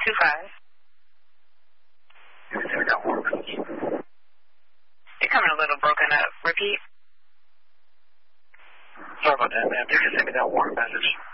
Can you send me that warm message? You're coming a little broken up. Repeat. Sorry about that, ma'am. You can send me that warm message.